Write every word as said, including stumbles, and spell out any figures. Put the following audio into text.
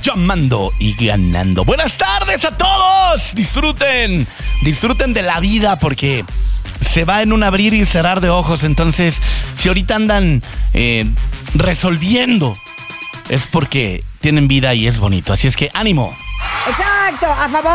llamando y ganando. Buenas tardes a todos. Disfruten, disfruten de la vida porque se va en un abrir y cerrar de ojos. Entonces, si ahorita andan eh, resolviendo, es porque tienen vida y es bonito. Así es que ánimo. Exacto, a favor